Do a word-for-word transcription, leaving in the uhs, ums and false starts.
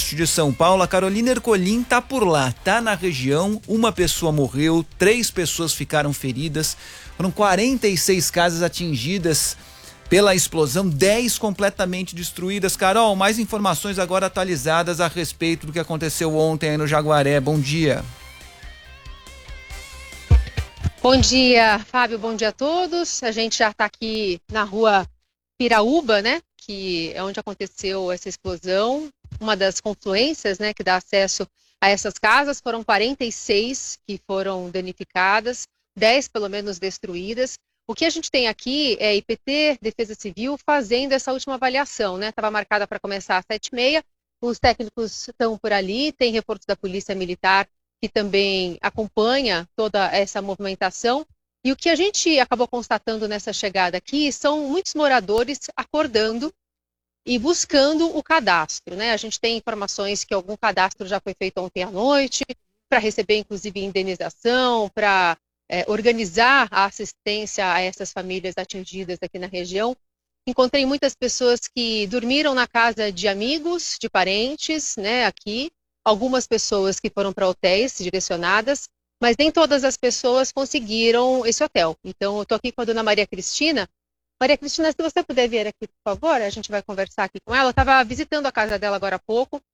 oeste de São Paulo. A Carolina Ercolim tá por lá, tá na região. Uma pessoa morreu, três pessoas ficaram feridas. Foram quarenta e seis casas atingidas pela explosão, dez completamente destruídas. Carol, mais informações agora atualizadas a respeito do que aconteceu ontem aí no Jaguaré. Bom dia. Bom dia, Fábio, bom dia a todos. A gente já está aqui na rua Piraúba, né, que é onde aconteceu essa explosão. Uma das confluências, né, que dá acesso a essas casas. Foram quarenta e seis que foram danificadas, dez pelo menos destruídas. O que a gente tem aqui é I P T, Defesa Civil, fazendo essa última avaliação, né? Estava marcada para começar às sete e meia, os técnicos estão por ali, tem reforço da Polícia Militar que também acompanha toda essa movimentação. E o que a gente acabou constatando nessa chegada aqui são muitos moradores acordando e buscando o cadastro, né? A gente tem informações que algum cadastro já foi feito ontem à noite, para receber inclusive indenização, para é, organizar a assistência a essas famílias atingidas aqui na região. Encontrei muitas pessoas que dormiram na casa de amigos, de parentes, né, aqui. Algumas pessoas que foram para hotéis direcionadas, mas nem todas as pessoas conseguiram esse hotel. Então, eu estou aqui com a dona Maria Cristina. Maria Cristina, se você puder vir aqui, por favor, a gente vai conversar aqui com ela. Eu estava visitando a casa dela agora há pouco.